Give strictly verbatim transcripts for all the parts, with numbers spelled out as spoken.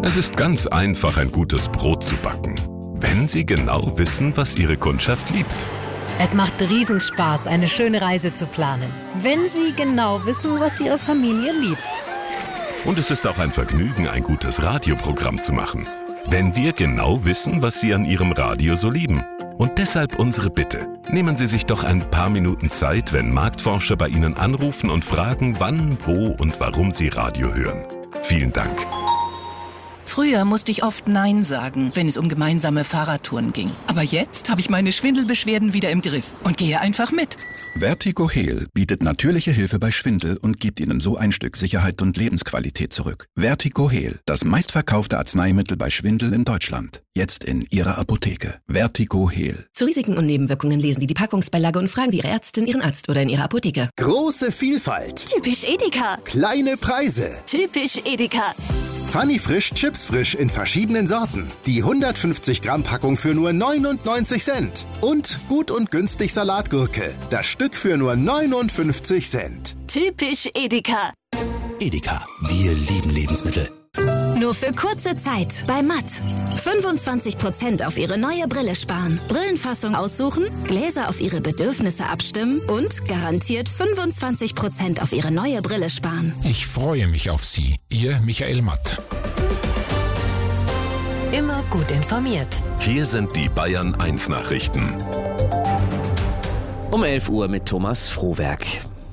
Es ist ganz einfach, ein gutes Brot zu backen, wenn Sie genau wissen, was Ihre Kundschaft liebt. Es macht Riesenspaß, eine schöne Reise zu planen, wenn Sie genau wissen, was Ihre Familie liebt. Und es ist auch ein Vergnügen, ein gutes Radioprogramm zu machen, wenn wir genau wissen, was Sie an Ihrem Radio so lieben. Und deshalb unsere Bitte. Nehmen Sie sich doch ein paar Minuten Zeit, wenn Marktforscher bei Ihnen anrufen und fragen, wann, wo und warum Sie Radio hören. Vielen Dank. Früher musste ich oft Nein sagen, wenn es um gemeinsame Fahrradtouren ging. Aber jetzt habe ich meine Schwindelbeschwerden wieder im Griff und gehe einfach mit. Vertigo Heal bietet natürliche Hilfe bei Schwindel und gibt Ihnen so ein Stück Sicherheit und Lebensqualität zurück. Vertigo Heal, das meistverkaufte Arzneimittel bei Schwindel in Deutschland. Jetzt in Ihrer Apotheke. Vertigo Heal. Zu Risiken und Nebenwirkungen lesen Sie die Packungsbeilage und fragen Sie Ihre Ärztin, Ihren Arzt oder in Ihrer Apotheke. Große Vielfalt. Typisch Edeka. Kleine Preise. Typisch Edeka. Funny Frisch, Chips Frisch in verschiedenen Sorten. Die hundertfünfzig Gramm Packung für nur neunundneunzig Cent. Und gut und günstig Salatgurke. Das Stück für nur neunundfünfzig Cent. Typisch Edeka. Edeka, wir lieben Lebensmittel. Nur für kurze Zeit bei Matt. fünfundzwanzig Prozent auf Ihre neue Brille sparen. Brillenfassung aussuchen, Gläser auf Ihre Bedürfnisse abstimmen und garantiert fünfundzwanzig Prozent auf Ihre neue Brille sparen. Ich freue mich auf Sie. Ihr Michael Matt. Immer gut informiert. Hier sind die Bayern eins Nachrichten. Um elf Uhr mit Thomas Frohwerk.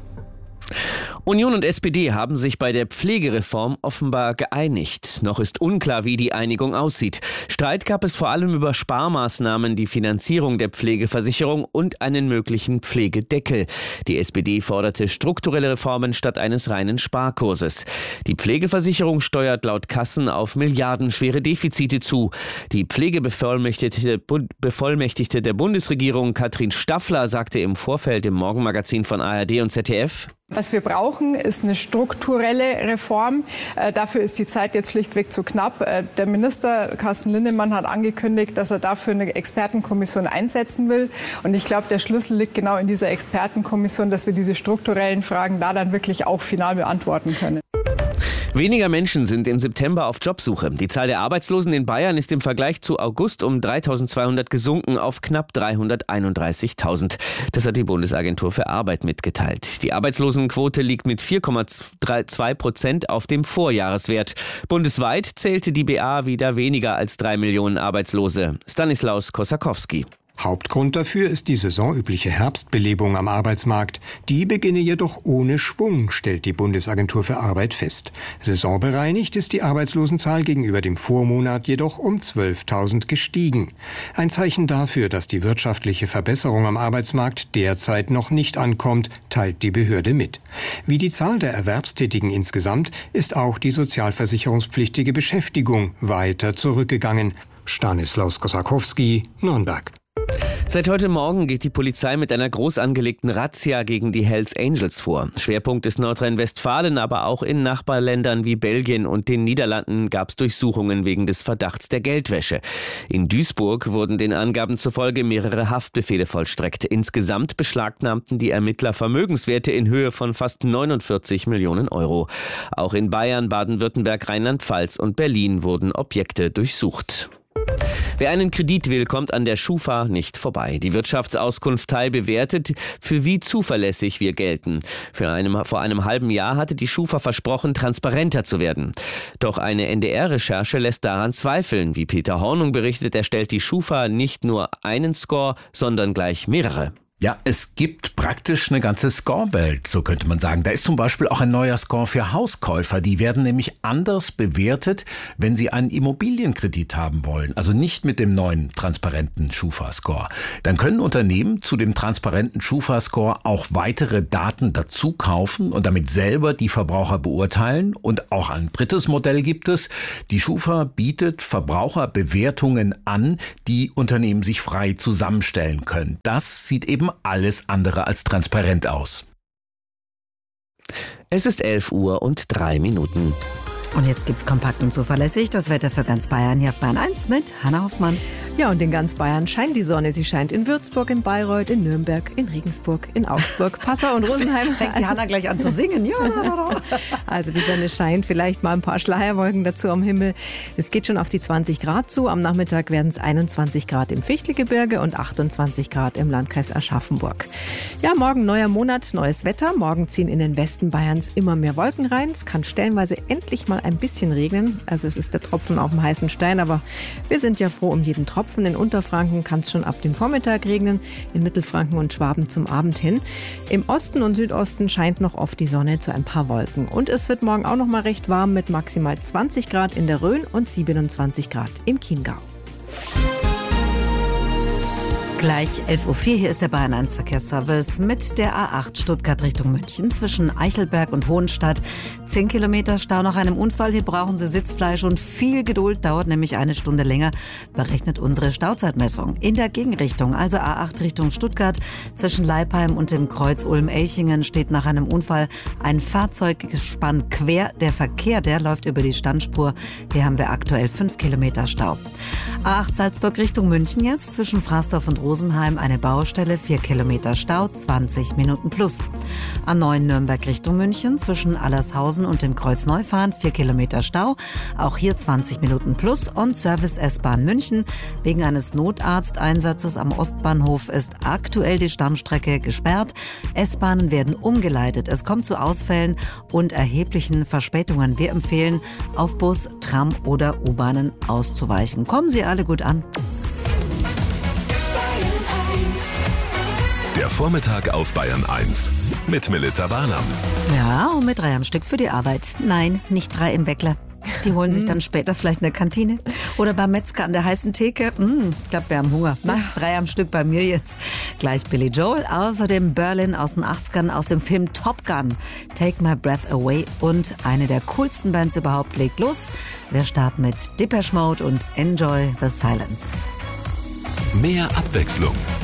Union und S P D haben sich bei der Pflegereform offenbar geeinigt. Noch ist unklar, wie die Einigung aussieht. Streit gab es vor allem über Sparmaßnahmen, die Finanzierung der Pflegeversicherung und einen möglichen Pflegedeckel. Die S P D forderte strukturelle Reformen statt eines reinen Sparkurses. Die Pflegeversicherung steuert laut Kassen auf milliardenschwere Defizite zu. Die Pflegebevollmächtigte Bevollmächtigte der Bundesregierung Katrin Staffler sagte im Vorfeld im Morgenmagazin von A R D und Z D F: Was wir brauchen, ist eine strukturelle Reform. Äh, dafür ist die Zeit jetzt schlichtweg zu knapp. Äh, der Minister Carsten Linnemann hat angekündigt, dass er dafür eine Expertenkommission einsetzen will. Und ich glaube, der Schlüssel liegt genau in dieser Expertenkommission, dass wir diese strukturellen Fragen da dann wirklich auch final beantworten können. Weniger Menschen sind im September auf Jobsuche. Die Zahl der Arbeitslosen in Bayern ist im Vergleich zu August um dreitausendzweihundert gesunken auf knapp dreihunderteinunddreißigtausend. Das hat die Bundesagentur für Arbeit mitgeteilt. Die Arbeitslosenquote liegt mit vier Komma zwei Prozent auf dem Vorjahreswert. Bundesweit zählte die B A wieder weniger als drei Millionen Arbeitslose. Stanislaus Kosakowski. Hauptgrund dafür ist die saisonübliche Herbstbelebung am Arbeitsmarkt. Die beginne jedoch ohne Schwung, stellt die Bundesagentur für Arbeit fest. Saisonbereinigt ist die Arbeitslosenzahl gegenüber dem Vormonat jedoch um zwölftausend gestiegen. Ein Zeichen dafür, dass die wirtschaftliche Verbesserung am Arbeitsmarkt derzeit noch nicht ankommt, teilt die Behörde mit. Wie die Zahl der Erwerbstätigen insgesamt ist auch die sozialversicherungspflichtige Beschäftigung weiter zurückgegangen. Stanislaus Kosakowski, Nürnberg. Seit heute Morgen geht die Polizei mit einer groß angelegten Razzia gegen die Hells Angels vor. Schwerpunkt ist Nordrhein-Westfalen, aber auch in Nachbarländern wie Belgien und den Niederlanden gab es Durchsuchungen wegen des Verdachts der Geldwäsche. In Duisburg wurden den Angaben zufolge mehrere Haftbefehle vollstreckt. Insgesamt beschlagnahmten die Ermittler Vermögenswerte in Höhe von fast neunundvierzig Millionen Euro. Auch in Bayern, Baden-Württemberg, Rheinland-Pfalz und Berlin wurden Objekte durchsucht. Wer einen Kredit will, kommt an der Schufa nicht vorbei. Die Wirtschaftsauskunft Teil bewertet, für wie zuverlässig wir gelten. Für einem, vor einem halben Jahr hatte die Schufa versprochen, transparenter zu werden. Doch eine N D R-Recherche lässt daran zweifeln. Wie Peter Hornung berichtet, erstellt die Schufa nicht nur einen Score, sondern gleich mehrere. Ja, es gibt praktisch eine ganze Score-Welt, so könnte man sagen. Da ist zum Beispiel auch ein neuer Score für Hauskäufer. Die werden nämlich anders bewertet, wenn sie einen Immobilienkredit haben wollen. Also nicht mit dem neuen transparenten Schufa-Score. Dann können Unternehmen zu dem transparenten Schufa-Score auch weitere Daten dazu kaufen und damit selber die Verbraucher beurteilen. Und auch ein drittes Modell gibt es. Die Schufa bietet Verbraucherbewertungen an, die Unternehmen sich frei zusammenstellen können. Das sieht eben alles andere als transparent aus. Es ist elf Uhr und drei Minuten. Und jetzt gibt's kompakt und zuverlässig das Wetter für ganz Bayern hier auf Bayern eins mit Hanna Hoffmann. Ja, und in ganz Bayern scheint die Sonne. Sie scheint in Würzburg, in Bayreuth, in Nürnberg, in Regensburg, in Augsburg, Passau und Rosenheim. Fängt die Hanna gleich an zu singen. Ja, also die Sonne scheint, vielleicht mal ein paar Schleierwolken dazu am Himmel. Es geht schon auf die zwanzig Grad zu. Am Nachmittag werden es einundzwanzig Grad im Fichtelgebirge und achtundzwanzig Grad im Landkreis Aschaffenburg. Ja, morgen neuer Monat, neues Wetter. Morgen ziehen in den Westen Bayerns immer mehr Wolken rein. Es kann stellenweise endlich mal ein bisschen regnen. Also es ist der Tropfen auf dem heißen Stein, aber wir sind ja froh um jeden Tropfen. In Unterfranken kann es schon ab dem Vormittag regnen, in Mittelfranken und Schwaben zum Abend hin. Im Osten und Südosten scheint noch oft die Sonne zu ein paar Wolken. Und es wird morgen auch noch mal recht warm mit maximal zwanzig Grad in der Rhön und siebenundzwanzig Grad im Chiemgau. Gleich elf Uhr vier, hier ist der Bayern eins Verkehrsservice mit der A acht Stuttgart Richtung München zwischen Eichelberg und Hohenstadt. Zehn Kilometer Stau nach einem Unfall. Hier brauchen Sie Sitzfleisch und viel Geduld, dauert nämlich eine Stunde länger, berechnet unsere Stauzeitmessung. In der Gegenrichtung, also A acht Richtung Stuttgart, zwischen Leipheim und dem Kreuz Ulm-Elchingen steht nach einem Unfall ein Fahrzeuggespann quer. Der Verkehr, der läuft über die Standspur. Hier haben wir aktuell fünf Kilometer Stau. A acht Salzburg Richtung München jetzt zwischen Fraßdorf und Rosenheim eine Baustelle, vier Kilometer Stau, zwanzig Minuten plus. A neun Nürnberg Richtung München zwischen Allershausen und dem Kreuz Neufahren, vier Kilometer Stau, auch hier zwanzig Minuten plus. Und Service S-Bahn München. Wegen eines Notarzteinsatzes am Ostbahnhof ist aktuell die Stammstrecke gesperrt. S-Bahnen werden umgeleitet. Es kommt zu Ausfällen und erheblichen Verspätungen. Wir empfehlen, auf Bus, Tram oder U-Bahnen auszuweichen. Kommen Sie alle gut an. Der Vormittag auf Bayern eins mit Melita Barnam. Ja, und mit drei am Stück für die Arbeit. Nein, nicht drei im Weckler. Die holen sich dann später vielleicht in der Kantine oder beim Metzger an der heißen Theke. Mm, ich glaube, wir haben Hunger. Na, drei am Stück bei mir jetzt. Gleich Billy Joel, außerdem Berlin aus den achtzigern aus dem Film Top Gun, Take My Breath Away und eine der coolsten Bands überhaupt legt los. Wir starten mit Depeche Mode und Enjoy the Silence. Mehr Abwechslung